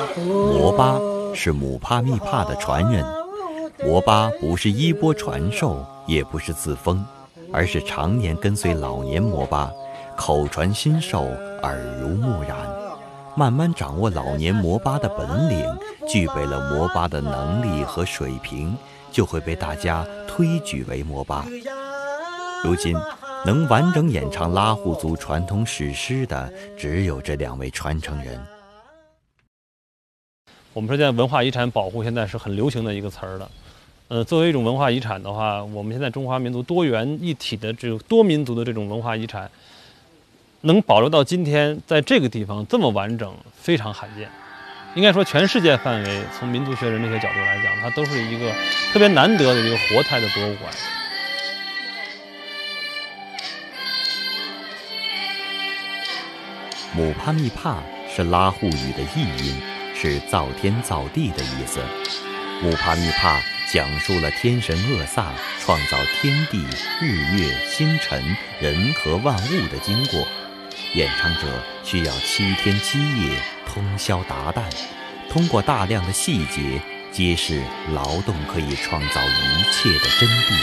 摩巴是姆帕密帕的传人。摩巴不是衣钵传授，也不是自封，而是常年跟随老年摩巴，口传心授，耳濡目染，慢慢掌握老年摩巴的本领，具备了摩巴的能力和水平，就会被大家推举为摩巴。如今能完整演唱拉祜族传统史诗的，只有这2位传承人。 我们说现在文化遗产保护现在是很流行的一个词儿了。作为一种文化遗产的话，我们现在中华民族多元一体的这个多民族的这种文化遗产，能保留到今天，在这个地方这么完整，非常罕见。应该说，全世界范围，从民族学、人类学角度来讲，它都是一个特别难得的一个活态的博物馆。 姆帕密帕是拉祜语的译音，是造天造地的意思。姆帕密帕讲述了天神厄萨创造天地、日月、星辰、人和万物的经过。演唱者需要7天7夜通宵达旦，通过大量的细节揭示劳动可以创造一切的真谛。